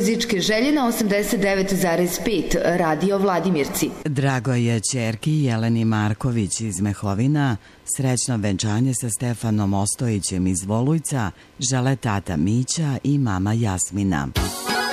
muzičke želje na 89,5 Radio Vladimirci. Drago je ćerki Jeleni Marković iz Mehovina. Srećno venčanje sa Stefanom Ostojićem iz Volujca žele tata Mića i mama Jasmina.